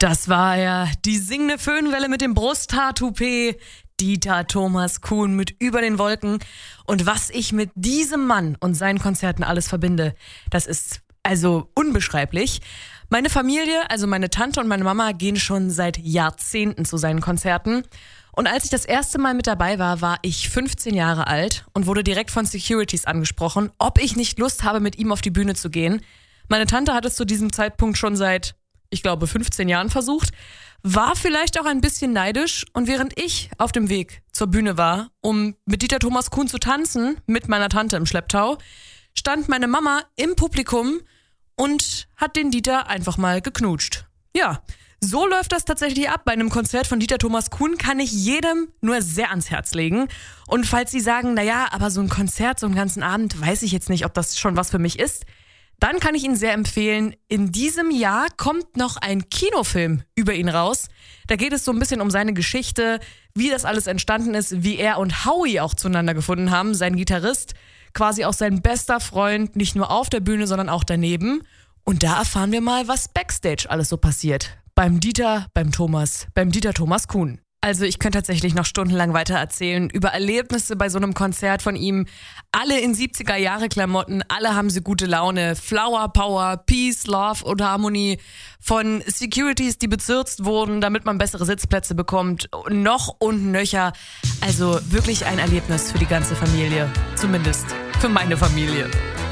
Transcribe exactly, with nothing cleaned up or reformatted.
Das war ja die singende Föhnwelle mit dem Brusthaar-Toupet, Dieter Thomas Kuhn mit Über den Wolken. Und was ich mit diesem Mann und seinen Konzerten alles verbinde, das ist also unbeschreiblich. Meine Familie, also meine Tante und meine Mama, gehen schon seit Jahrzehnten zu seinen Konzerten. Und als ich das erste Mal mit dabei war, war ich fünfzehn Jahre alt und wurde direkt von Securities angesprochen, ob ich nicht Lust habe, mit ihm auf die Bühne zu gehen. Meine Tante hat es zu diesem Zeitpunkt schon seit, ich glaube, fünfzehn Jahren versucht, war vielleicht auch ein bisschen neidisch. Und während ich auf dem Weg zur Bühne war, um mit Dieter Thomas Kuhn zu tanzen, mit meiner Tante im Schlepptau, stand meine Mama im Publikum und hat den Dieter einfach mal geknutscht. Ja, so läuft das tatsächlich ab. Bei einem Konzert von Dieter Thomas Kuhn kann ich jedem nur sehr ans Herz legen. Und falls Sie sagen, naja, aber so ein Konzert, so einen ganzen Abend, weiß ich jetzt nicht, ob das schon was für mich ist, dann kann ich Ihnen sehr empfehlen, in diesem Jahr kommt noch ein Kinofilm über ihn raus. Da geht es so ein bisschen um seine Geschichte, wie das alles entstanden ist, wie er und Howie auch zueinander gefunden haben, sein Gitarrist, quasi auch sein bester Freund, nicht nur auf der Bühne, sondern auch daneben. Und da erfahren wir mal, was Backstage alles so passiert. Beim Dieter, beim Thomas, beim Dieter Thomas Kuhn. Also ich könnte tatsächlich noch stundenlang weiter erzählen über Erlebnisse bei so einem Konzert von ihm. Alle in siebziger-Jahre-Klamotten, alle haben sie gute Laune. Flower Power, Peace, Love und Harmonie. Von Securities, die bezirzt wurden, damit man bessere Sitzplätze bekommt. Noch und nöcher. Also wirklich ein Erlebnis für die ganze Familie. Zumindest für meine Familie.